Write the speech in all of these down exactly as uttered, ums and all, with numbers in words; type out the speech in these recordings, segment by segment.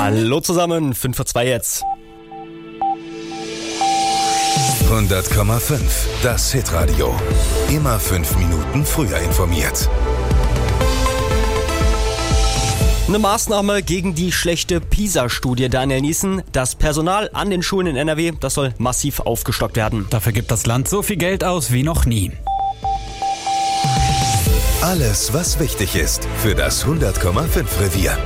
Hallo zusammen, fünf vor zwei jetzt. hundert Komma fünf, das Hitradio. Immer fünf Minuten früher informiert. Eine Maßnahme gegen die schlechte PISA-Studie, Daniel Niesen. Das Personal an den Schulen in N R W, das soll massiv aufgestockt werden. Dafür gibt das Land so viel Geld aus wie noch nie. Alles, was wichtig ist für das hundert Komma fünf Revier.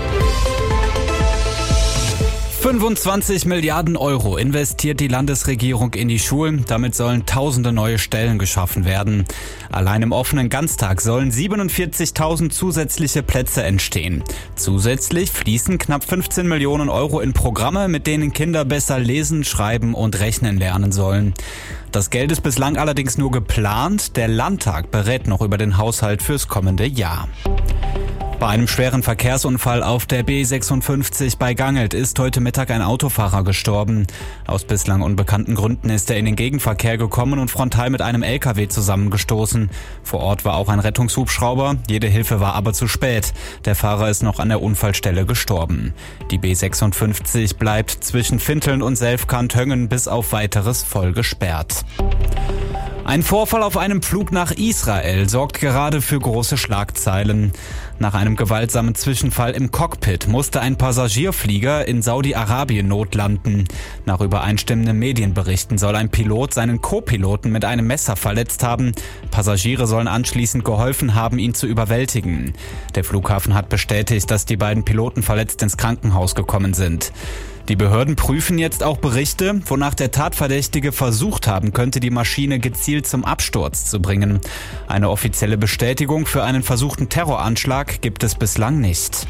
fünfundzwanzig Milliarden Euro investiert die Landesregierung in die Schulen. Damit sollen tausende neue Stellen geschaffen werden. Allein im offenen Ganztag sollen siebenundvierzigtausend zusätzliche Plätze entstehen. Zusätzlich fließen knapp fünfzehn Millionen Euro in Programme, mit denen Kinder besser lesen, schreiben und rechnen lernen sollen. Das Geld ist bislang allerdings nur geplant. Der Landtag berät noch über den Haushalt fürs kommende Jahr. Bei einem schweren Verkehrsunfall auf der B sechsundfünfzig bei Gangelt ist heute Mittag ein Autofahrer gestorben. Aus bislang unbekannten Gründen ist er in den Gegenverkehr gekommen und frontal mit einem L K W zusammengestoßen. Vor Ort war auch ein Rettungshubschrauber, jede Hilfe war aber zu spät. Der Fahrer ist noch an der Unfallstelle gestorben. Die B sechsundfünfzig bleibt zwischen Finteln und Selfkant-Höngen bis auf weiteres voll gesperrt. Ein Vorfall auf einem Flug nach Israel sorgt gerade für große Schlagzeilen. Nach einem gewaltsamen Zwischenfall im Cockpit musste ein Passagierflieger in Saudi-Arabien notlanden. Nach übereinstimmenden Medienberichten soll ein Pilot seinen Co-Piloten mit einem Messer verletzt haben. Passagiere sollen anschließend geholfen haben, ihn zu überwältigen. Der Flughafen hat bestätigt, dass die beiden Piloten verletzt ins Krankenhaus gekommen sind. Die Behörden prüfen jetzt auch Berichte, wonach der Tatverdächtige versucht haben könnte, die Maschine gezielt zum Absturz zu bringen. Eine offizielle Bestätigung für einen versuchten Terroranschlag gibt es bislang nicht.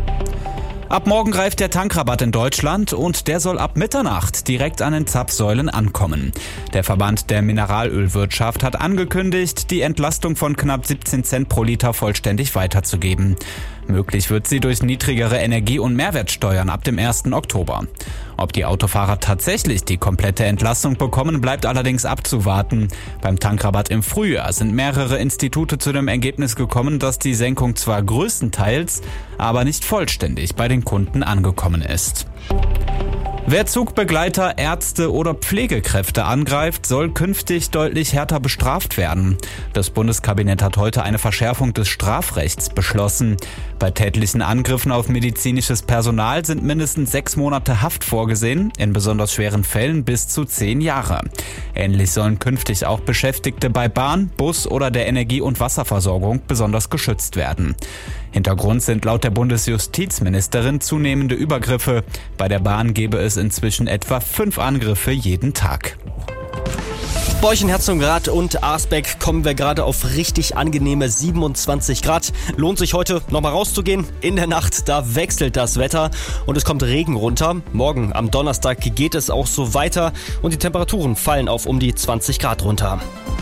Ab morgen greift der Tankrabatt in Deutschland und der soll ab Mitternacht direkt an den Zapfsäulen ankommen. Der Verband der Mineralölwirtschaft hat angekündigt, die Entlastung von knapp siebzehn Cent pro Liter vollständig weiterzugeben. Möglich wird sie durch niedrigere Energie- und Mehrwertsteuern ab dem ersten Oktober. Ob die Autofahrer tatsächlich die komplette Entlastung bekommen, bleibt allerdings abzuwarten. Beim Tankrabatt im Frühjahr sind mehrere Institute zu dem Ergebnis gekommen, dass die Senkung zwar größtenteils, aber nicht vollständig bei den Kunden angekommen ist. Wer Zugbegleiter, Ärzte oder Pflegekräfte angreift, soll künftig deutlich härter bestraft werden. Das Bundeskabinett hat heute eine Verschärfung des Strafrechts beschlossen. Bei tätlichen Angriffen auf medizinisches Personal sind mindestens sechs Monate Haft vorgesehen, in besonders schweren Fällen bis zu zehn Jahre. Ähnlich sollen künftig auch Beschäftigte bei Bahn, Bus oder der Energie- und Wasserversorgung besonders geschützt werden. Hintergrund sind laut der Bundesjustizministerin zunehmende Übergriffe. Bei der Bahn gebe es inzwischen etwa fünf Angriffe jeden Tag. Bei euch in Herzogenrath und Arsbeck kommen wir gerade auf richtig angenehme siebenundzwanzig Grad. Lohnt sich heute nochmal rauszugehen. In der Nacht, da wechselt das Wetter und es kommt Regen runter. Morgen am Donnerstag geht es auch so weiter und die Temperaturen fallen auf um die zwanzig Grad runter.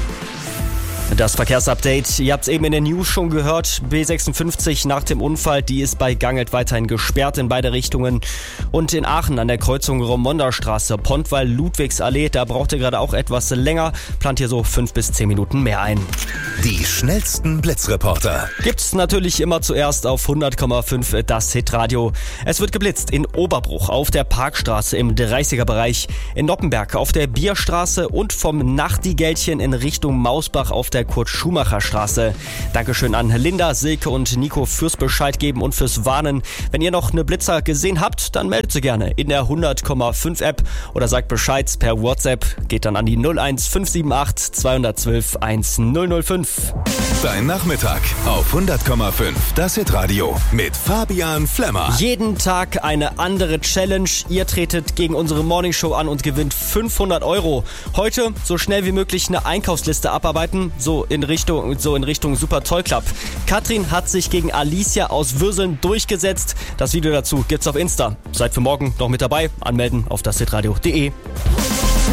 Das Verkehrsupdate, ihr habt es eben in den News schon gehört, B sechsundfünfzig nach dem Unfall, die ist bei Gangelt weiterhin gesperrt in beide Richtungen. Und in Aachen an der Kreuzung Romonderstraße, Pontwall-Ludwigsallee, da braucht ihr gerade auch etwas länger, plant hier so fünf bis zehn Minuten mehr ein. Die schnellsten Blitzreporter Gibt's natürlich immer zuerst auf hundert Komma fünf das Hitradio. Es wird geblitzt in Oberbruch auf der Parkstraße im dreißiger Bereich, in Noppenberg auf der Bierstraße und vom Nachtigälchen in Richtung Mausbach auf der Kurt-Schumacher-Straße. Dankeschön an Linda, Silke und Nico fürs Bescheid geben und fürs Warnen. Wenn ihr noch eine Blitzer gesehen habt, dann meldet sie gerne in der hundert Komma fünf App oder sagt Bescheid per WhatsApp. Geht dann an die null eins fünf sieben acht zwei eins zwei eins null null fünf. Dein Nachmittag auf hundert Komma fünf das Hitradio mit Fabian Flemmer. Jeden Tag eine andere Challenge. Ihr tretet gegen unsere Morningshow an und gewinnt fünfhundert Euro. Heute so schnell wie möglich eine Einkaufsliste abarbeiten. So in Richtung, so in Richtung Super Toy Club. Katrin hat sich gegen Alicia aus Würseln durchgesetzt. Das Video dazu gibt's auf Insta. Seid für morgen noch mit dabei. Anmelden auf das hitradio punkt de.